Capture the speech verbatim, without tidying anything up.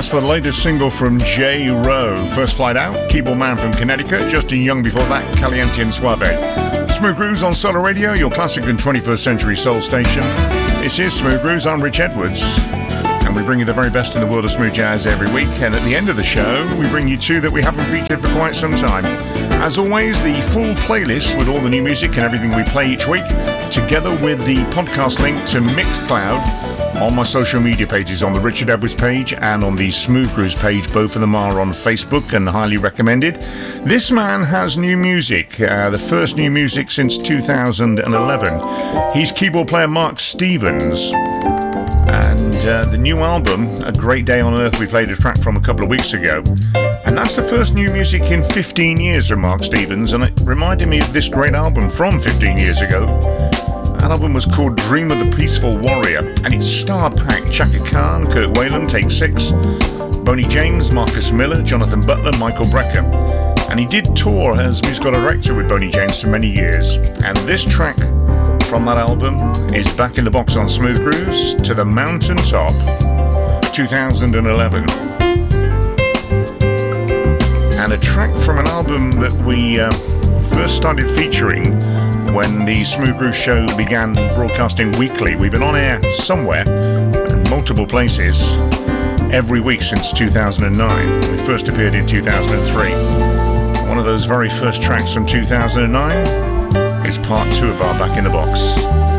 That's the latest single from J. Rowe. First Flight Out, keyboard man from Connecticut. Justin Young before that, Caliente and Suave. Smooth Grooves on Solar Radio, your classic and twenty-first century soul station. This is Smooth Grooves. I'm Rich Edwards. And we bring you the very best in the world of smooth jazz every week. And at the end of the show, we bring you two that we haven't featured for quite some time. As always, the full playlist with all the new music and everything we play each week, together with the podcast link to Mixcloud, on my social media pages, on the Richard Edwards page and on the Smooth Grooves page. Both of them are on Facebook and highly recommended. This man has new music, uh, the first new music since two thousand eleven. He's keyboard player Mark Stevens. And uh, the new album, A Great Day on Earth, we played a track from a couple of weeks ago. And that's the first new music in fifteen years from Mark Stevens. And it reminded me of this great album from fifteen years ago. That album was called Dream of the Peaceful Warrior, and it's star-packed. Chaka Khan, Kurt Whalum, Take Six, Boney James, Marcus Miller, Jonathan Butler, Michael Brecker. And he did tour as musical director with Boney James for many years. And this track from that album is back in the box on Smooth Grooves, To the Mountain Top, two thousand eleven. And a track from an album that we uh, first started featuring when the Smooth Groove show began broadcasting weekly. We've been on air somewhere, in multiple places, every week since two thousand nine. We first appeared in two thousand three. One of those very first tracks from two thousand nine is part two of our Back in the Box.